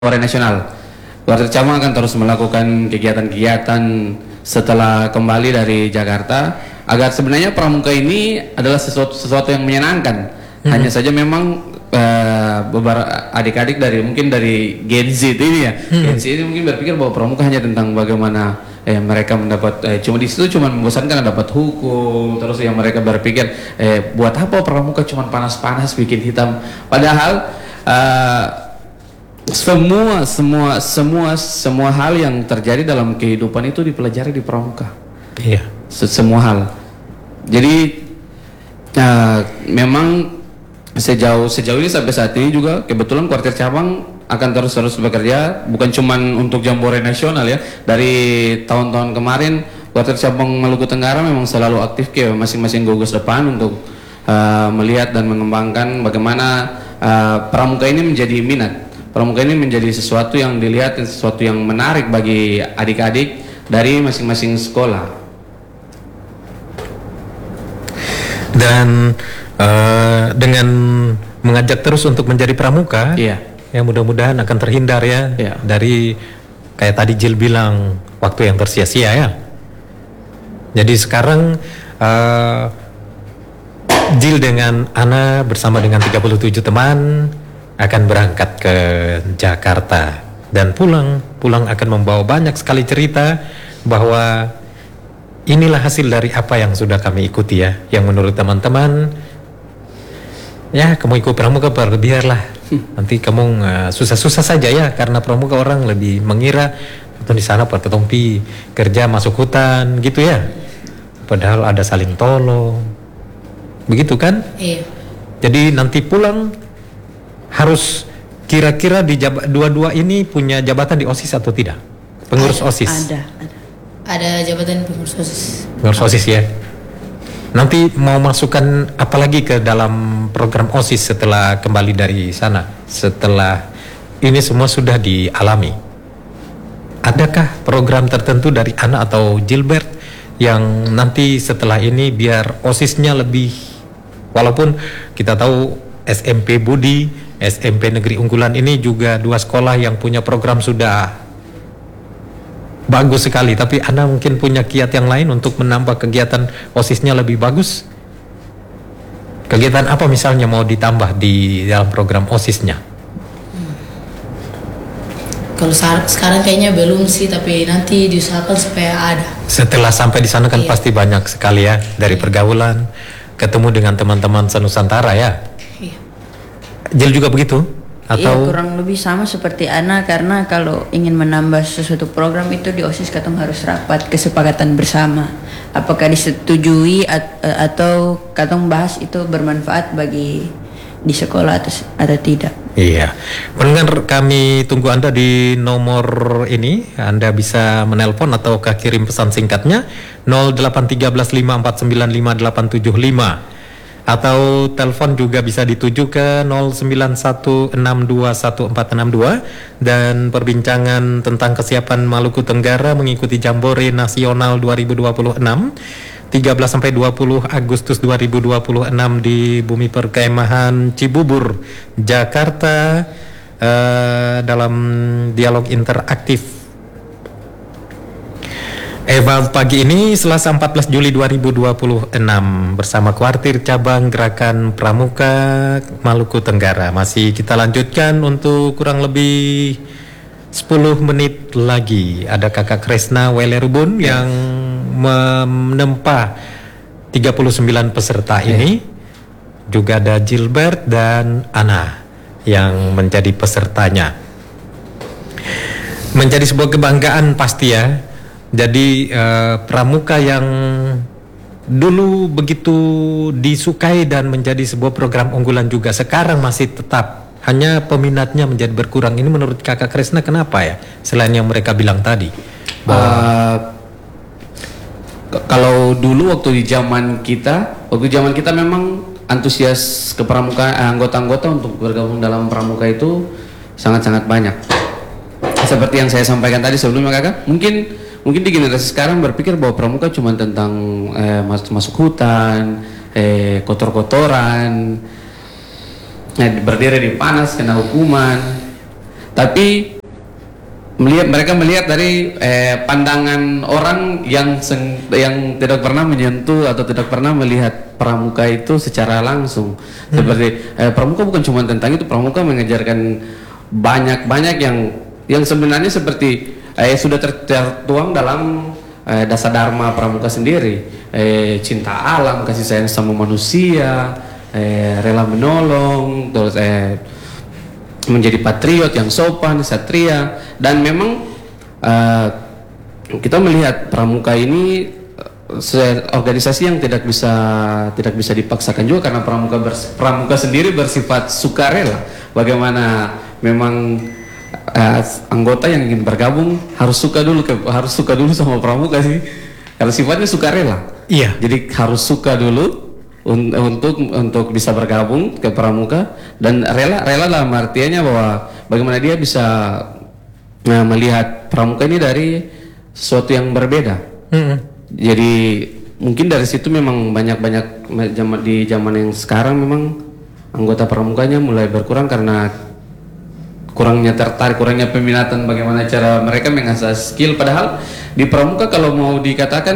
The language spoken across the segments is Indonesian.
Jambore Nasional. Kuartir cabang akan terus melakukan kegiatan-kegiatan setelah kembali dari Jakarta, agar sebenarnya pramuka ini adalah sesuatu yang menyenangkan. Hanya saja memang beberapa adik-adik mungkin dari Gen Z ini ya, Gen Z ini mungkin berpikir bahwa pramuka hanya tentang bagaimana mereka mendapat cuma di situ cuma membosankan, dapat hukum, terus yang mereka berpikir buat apa pramuka cuma panas-panas bikin hitam, padahal semua hal yang terjadi dalam kehidupan itu dipelajari di pramuka. Iya. Semua hal. Jadi memang sejauh ini sampai saat ini juga kebetulan kuartir cabang akan terus bekerja, bukan cuma untuk Jambore Nasional ya. Dari tahun-tahun kemarin kuartir cabang Maluku Tenggara memang selalu aktif ke masing-masing gugus depan untuk melihat dan mengembangkan bagaimana pramuka ini menjadi minat. Pramuka ini menjadi sesuatu yang dilihat dan sesuatu yang menarik bagi adik-adik dari masing-masing sekolah. Dan dengan mengajak terus untuk menjadi pramuka, ya mudah-mudahan akan terhindar ya dari kayak tadi Jill bilang waktu yang tersia-sia ya. Jadi sekarang Jill dengan Ana bersama dengan 37 teman akan berangkat ke Jakarta dan pulang akan membawa banyak sekali cerita bahwa inilah hasil dari apa yang sudah kami ikuti ya, yang menurut teman-teman ya kamu ikut pramuka biarlah nanti kamu susah-susah saja ya, karena pramuka orang lebih mengira atau di sana perketompi kerja masuk hutan gitu ya, padahal ada saling tolong begitu kan. Iya. Jadi nanti pulang harus kira-kira dua-dua ini punya jabatan di OSIS atau tidak? Pengurus OSIS? Ada jabatan pengurus OSIS. Pengurus OSIS ya. Nanti mau masukkan apa lagi ke dalam program OSIS setelah kembali dari sana? Setelah ini semua sudah dialami, adakah program tertentu dari Ana atau Gilbert yang nanti setelah ini biar OSISnya lebih, walaupun kita tahu SMP Budi, SMP Negeri Unggulan ini juga dua sekolah yang punya program sudah bagus sekali, tapi Anda mungkin punya kiat yang lain untuk menambah kegiatan OSISnya lebih bagus. Kegiatan apa misalnya mau ditambah di dalam program OSISnya? Kalau sekarang kayaknya belum sih, tapi nanti diusahakan supaya ada. Setelah sampai di sana kan pasti banyak sekali ya, dari pergaulan, ketemu dengan teman-teman senusantara ya. Jill juga begitu? Atau? Iya, kurang lebih sama seperti Ana, karena kalau ingin menambah sesuatu program itu di OSIS katong harus rapat kesepakatan bersama. Apakah disetujui atau katong bahas itu bermanfaat bagi di sekolah atau tidak. Iya. Pendengar, kami tunggu Anda di nomor ini. Anda bisa menelpon atau kirim pesan singkatnya 081354955875. Atau telepon juga bisa dituju ke 0916214462, dan perbincangan tentang kesiapan Maluku Tenggara mengikuti Jambore Nasional 2026 13-20 Agustus 2026 di Bumi Perkemahan Cibubur, Jakarta, dalam dialog interaktif pagi ini Selasa 14 Juli 2026 bersama Kuartir Cabang Gerakan Pramuka Maluku Tenggara. Masih kita lanjutkan untuk kurang lebih 10 menit lagi. Ada Kakak Kresna Welerubun yang menempa 39 peserta ini. Juga ada Gilbert dan Ana yang menjadi pesertanya. Menjadi sebuah kebanggaan pasti ya. Jadi pramuka yang dulu begitu disukai dan menjadi sebuah program unggulan juga sekarang masih tetap, hanya peminatnya menjadi berkurang. Ini menurut Kakak Kresna kenapa ya? Selain yang mereka bilang tadi. Kalau dulu waktu zaman kita memang antusias anggota-anggota untuk bergabung dalam pramuka itu sangat-sangat banyak. Seperti yang saya sampaikan tadi sebelumnya Kakak, mungkin di generasi sekarang berpikir bahwa pramuka cuma tentang masuk hutan, kotor-kotoran, berdiri di panas, kena hukuman. Tapi mereka melihat dari pandangan orang yang tidak pernah menyentuh atau tidak pernah melihat pramuka itu secara langsung. Seperti pramuka bukan cuma tentang itu, pramuka mengajarkan banyak yang sebenarnya seperti sudah tertuang dalam dasar dharma pramuka sendiri, cinta alam, kasih sayang sama manusia, rela menolong, terus menjadi patriot yang sopan, satria. Dan memang kita melihat pramuka ini organisasi yang tidak bisa dipaksakan juga, karena pramuka sendiri bersifat sukarela. Bagaimana memang anggota yang ingin bergabung harus suka dulu sama pramuka sih, karena sifatnya sukarela. Iya. Jadi harus suka dulu untuk bisa bergabung ke pramuka, dan rela dalam artiannya bahwa bagaimana dia bisa melihat pramuka ini dari sesuatu yang berbeda. Jadi mungkin dari situ memang banyak di zaman yang sekarang memang anggota pramukanya mulai berkurang karena kurangnya peminatan bagaimana cara mereka mengasah skill. Padahal di pramuka kalau mau dikatakan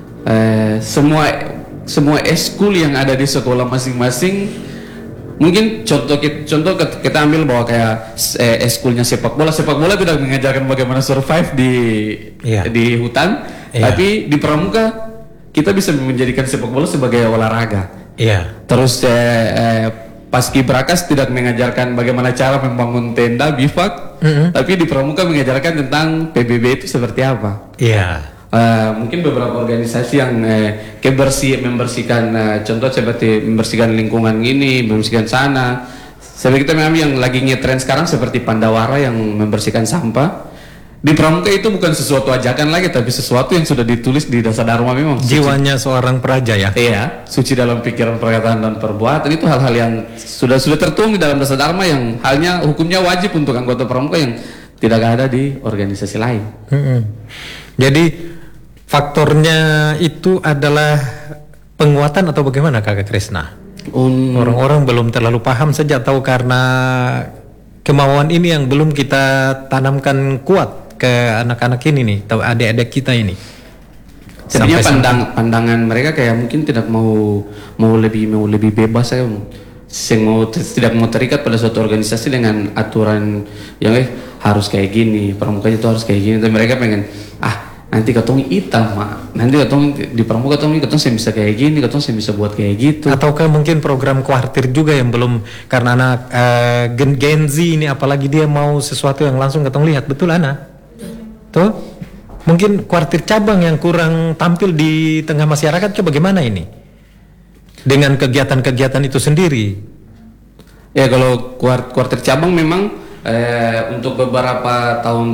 semua eskul yang ada di sekolah masing-masing, mungkin contoh kita ambil bahwa kayak eskulnya sepak bola tidak mengajarkan bagaimana survive di hutan, tapi di pramuka kita bisa menjadikan sepak bola sebagai olahraga. Terus Paskibrakas tidak mengajarkan bagaimana cara membangun tenda bivak, tapi di pramuka mengajarkan tentang PBB itu seperti apa. Mungkin beberapa organisasi yang membersihkan, contoh seperti membersihkan lingkungan ini, membersihkan sana. Seperti kita memang yang lagi ngetren sekarang seperti Pandawara yang membersihkan sampah. Di pramuka itu bukan sesuatu ajakan lagi, tapi sesuatu yang sudah ditulis di dasar dharma memang. Jiwanya seorang praja ya. Iya, suci dalam pikiran, perkataan dan perbuatan. Itu hal-hal yang sudah tertuang di dalam dasar dharma, yang halnya hukumnya wajib untuk anggota pramuka yang tidak ada di organisasi lain. Jadi faktornya itu adalah penguatan atau bagaimana Kakak Krisna? Orang-orang belum terlalu paham saja, tahu karena kemauan ini yang belum kita tanamkan kuat ke anak-anak ini nih, atau adik-adik kita ini. Sebenarnya pandangan mereka kayak mungkin tidak mau lebih bebas ya, tidak mau terikat pada suatu organisasi dengan aturan yang harus kayak gini, pramukanya itu harus kayak gini. Tapi mereka pengen nanti ketong hitam, nanti ketong di pramuka ketong saya bisa kayak gini, ketong saya bisa buat kayak gitu. Ataukah mungkin program kuartir juga yang belum, karena anak Gen Z ini apalagi dia mau sesuatu yang langsung ketong lihat, betul Ana? Tuh, mungkin kuartir cabang yang kurang tampil di tengah masyarakat, ke bagaimana ini dengan kegiatan-kegiatan itu sendiri? Ya, kalau kuartir cabang memang untuk beberapa tahun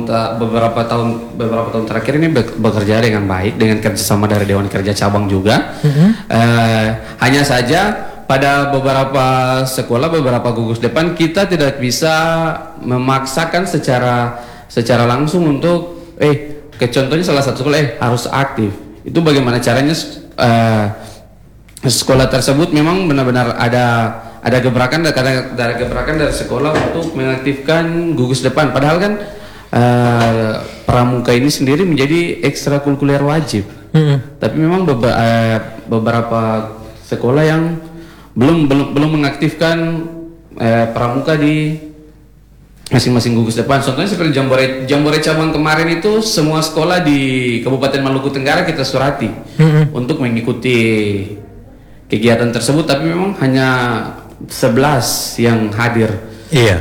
terakhir ini bekerja dengan baik, dengan kerjasama dari Dewan Kerja Cabang juga. Hanya saja pada beberapa sekolah, beberapa gugus depan kita tidak bisa memaksakan secara langsung untuk contohnya salah satu sekolah harus aktif. Itu bagaimana caranya sekolah tersebut memang benar-benar ada gebrakan dari sekolah untuk mengaktifkan gugus depan. Padahal kan pramuka ini sendiri menjadi ekstrakurikuler wajib. Tapi memang beberapa sekolah yang belum mengaktifkan pramuka di masing-masing gugus depan. Contohnya seperti Jambore cabang kemarin itu, semua sekolah di Kabupaten Maluku Tenggara kita surati untuk mengikuti kegiatan tersebut, tapi memang hanya 11 yang hadir. Iya.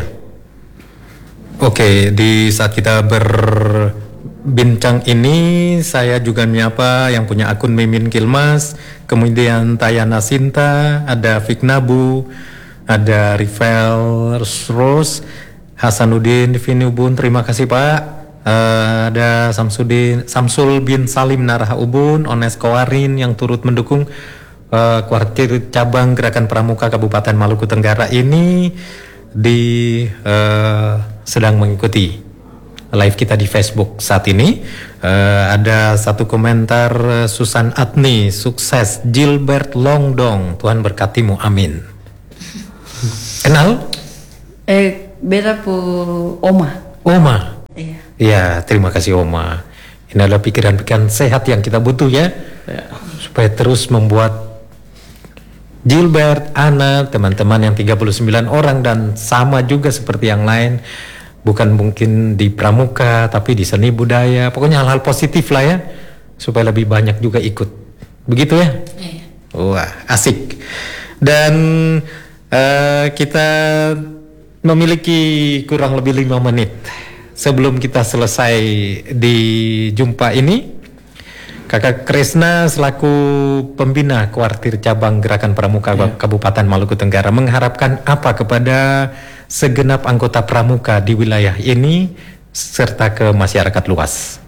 Oke, di saat kita berbincang ini, saya juga menyapa yang punya akun Mimin Kilmas, kemudian Tayana Sinta, ada Fiknabu, ada Rivel Rose, Hasanuddin Vinubun, terima kasih Pak. Ada Samsul bin Salim Naraha Ubun, Ones Kowarin yang turut mendukung kuartir cabang Gerakan Pramuka Kabupaten Maluku Tenggara ini sedang mengikuti live kita di Facebook saat ini. Ada satu komentar Susan Atni, sukses Gilbert Longdong, Tuhan berkatimu, amin. Kenal? Beta pu oma. Oma. Iya. Ya, terima kasih Oma. Ini adalah pikiran-pikiran sehat yang kita butuh ya. Supaya terus membuat Gilbert, Ana, teman-teman yang 39 orang dan sama juga seperti yang lain. Bukan mungkin di pramuka, tapi di seni budaya. Pokoknya hal-hal positif lah ya. Supaya lebih banyak juga ikut. Begitu ya? Iya. Wah, asik. Dan kita memiliki kurang lebih 5 menit sebelum kita selesai di jumpa ini. Kakak Kresna selaku pembina Kuartir Cabang Gerakan Pramuka Kabupaten Maluku Tenggara mengharapkan apa kepada segenap anggota pramuka di wilayah ini serta ke masyarakat luas?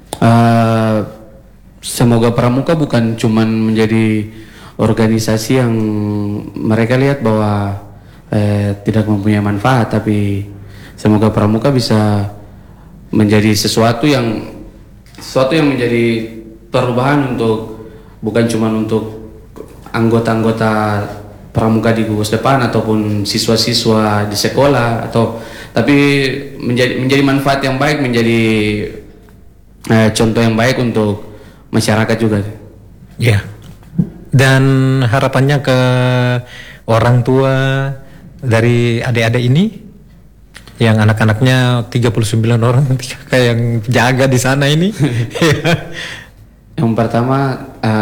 Semoga pramuka bukan cuman menjadi organisasi yang mereka lihat bahwa tidak mempunyai manfaat, tapi semoga pramuka bisa menjadi sesuatu yang menjadi perubahan untuk bukan cuma untuk anggota-anggota pramuka di gugus depan ataupun siswa-siswa di sekolah tapi menjadi manfaat yang baik, menjadi contoh yang baik untuk masyarakat juga. Ya. Dan harapannya ke orang tua dari adik-adik ini yang anak-anaknya 39 orang kayak yang jaga di sana ini. Yang pertama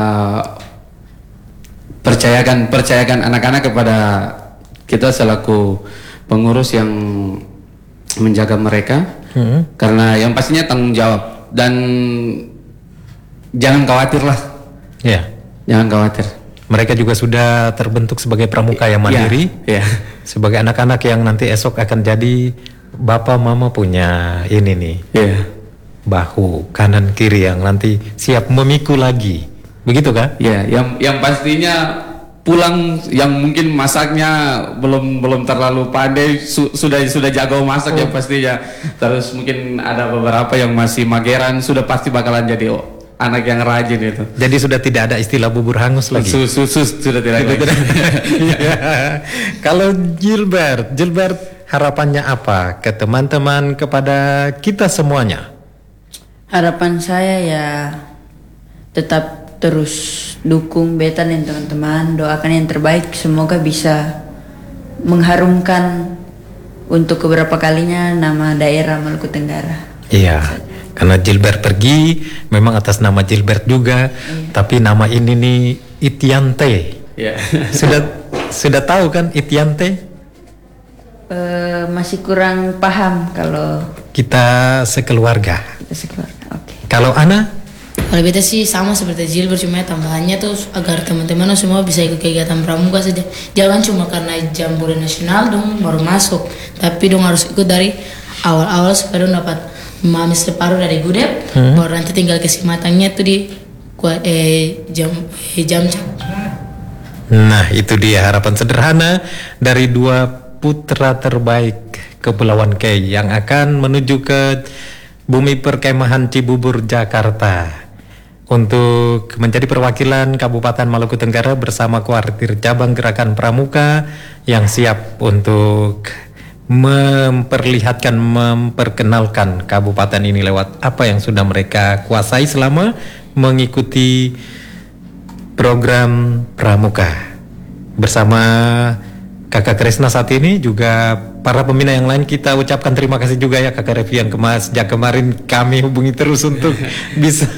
percayakan anak-anak kepada kita selaku pengurus yang menjaga mereka, karena yang pastinya tanggung jawab dan jangan khawatir lah. Ya. Jangan khawatir. Mereka juga sudah terbentuk sebagai pramuka yang mandiri. Ya. Sebagai anak-anak yang nanti esok akan jadi bapak mama punya ini nih. Ya. Bahu kanan kiri yang nanti siap memikul lagi. Begitu kan? Ya, yang pastinya pulang yang mungkin masaknya belum terlalu pandai, sudah jago masak yang pastinya. Terus mungkin ada beberapa yang masih mageran, sudah pasti bakalan jadi anak yang rajin itu. Jadi sudah tidak ada istilah bubur hangus lagi. Sudah tidak ada. Kalau Gilbert harapannya apa ke teman-teman, kepada kita semuanya? Harapan saya ya tetap terus dukung beta dan teman-teman, doakan yang terbaik, semoga bisa mengharumkan untuk beberapa kalinya nama daerah Maluku Tenggara. Iya, karena Gilbert pergi memang atas nama Gilbert juga, tapi nama ini nih Itiante. Ya. Sudah tahu kan Itiante? Masih kurang paham kalau Kita sekeluarga. Oke. Kalau Ana? Kalau beta sih sama seperti Gilbert, cuma tambahannya tuh agar teman-teman semua bisa ikut kegiatan pramuka saja. Jangan cuma karena jambore nasional dong baru masuk, tapi dong harus ikut dari awal-awal supaya dong dapat memahami separuh dari gudep, baru nanti tinggal kasih matangnya tuh di jam. Nah, itu dia harapan sederhana dari dua putra terbaik Kepulauan Kei yang akan menuju ke Bumi Perkemahan Cibubur, Jakarta untuk menjadi perwakilan Kabupaten Maluku Tenggara bersama Kuartir Cabang Gerakan Pramuka yang siap untuk memperkenalkan kabupaten ini lewat apa yang sudah mereka kuasai selama mengikuti program pramuka. Bersama Kakak Kresna saat ini, juga para pembina yang lain, kita ucapkan terima kasih juga ya Kakak Revi yang sejak kemarin kami hubungi terus untuk bisa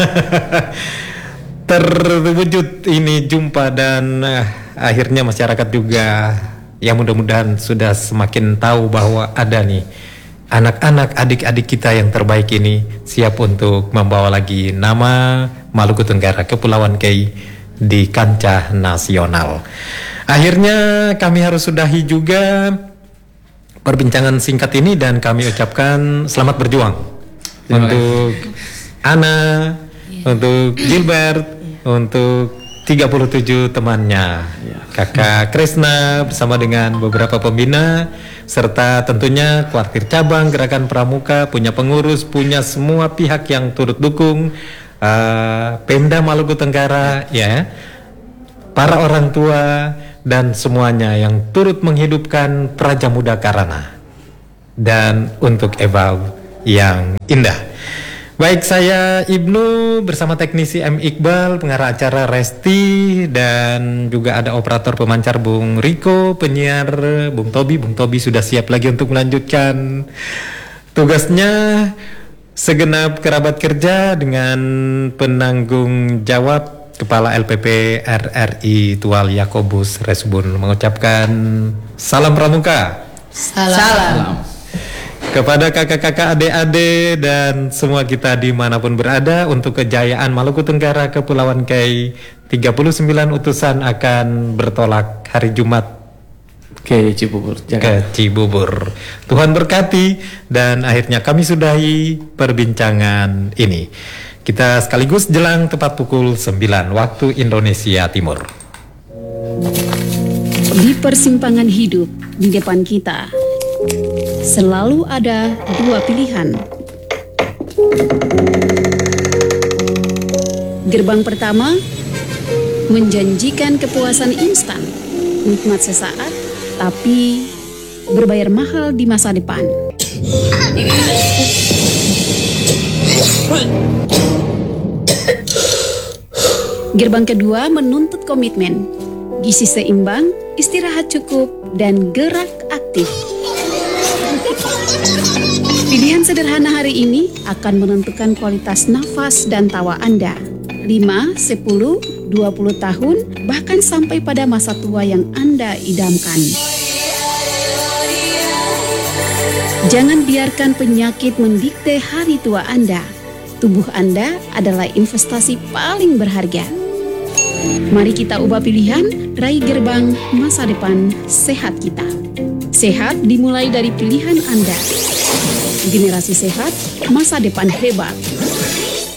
terwujud ini jumpa, dan akhirnya masyarakat juga ya mudah-mudahan sudah semakin tahu bahwa ada nih anak-anak adik-adik kita yang terbaik ini siap untuk membawa lagi nama Maluku Tenggara, Kepulauan Kei di kancah nasional. Akhirnya kami harus sudahi juga perbincangan singkat ini dan kami ucapkan selamat berjuang untuk Ana, untuk Gilbert, untuk 37 temannya, Kakak Kresna bersama dengan beberapa pembina, serta tentunya Kuartir Cabang Gerakan Pramuka, punya pengurus, punya semua pihak yang turut dukung, Pemda Maluku Tenggara, ya, para orang tua dan semuanya yang turut menghidupkan Praja Muda Karana. Dan untuk Eva yang indah. Baik, saya Ibnu bersama teknisi M. Iqbal, pengarah acara Resti, dan juga ada operator pemancar Bung Riko, penyiar Bung Tobi. Bung Tobi sudah siap lagi untuk melanjutkan tugasnya. Segenap kerabat kerja dengan penanggung jawab Kepala LPP RRI Tual Yakobus Resbun mengucapkan salam pramuka. Salam. Kepada kakak-kakak, adik-adik, dan semua kita dimanapun berada, untuk kejayaan Maluku Tenggara Kepulauan Kei, 39 utusan akan bertolak hari Jumat Ke Cibubur, ke Cibubur. Tuhan berkati, dan akhirnya kami sudahi perbincangan ini. Kita sekaligus jelang tepat pukul 9 waktu Indonesia Timur. Di persimpangan hidup di depan kita selalu ada dua pilihan. Gerbang pertama menjanjikan kepuasan instan, nikmat sesaat, tapi berbayar mahal di masa depan. Gerbang kedua menuntut komitmen, gizi seimbang, istirahat cukup, dan gerak aktif. Pilihan sederhana hari ini akan menentukan kualitas nafas dan tawa Anda. 5, 10, 20 tahun, bahkan sampai pada masa tua yang Anda idamkan. Jangan biarkan penyakit mendikte hari tua Anda. Tubuh Anda adalah investasi paling berharga. Mari kita ubah pilihan, raih gerbang masa depan sehat kita. Sehat dimulai dari pilihan Anda. Generasi sehat, masa depan hebat.